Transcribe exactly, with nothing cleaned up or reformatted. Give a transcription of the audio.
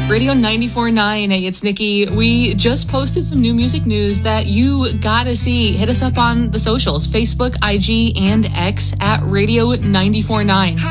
Radio ninety-four point nine. Hey, it's Nikki. We just posted some new music news that you gotta see. Hit us up on the socials, Facebook, I G, and X at Radio ninety-four point nine.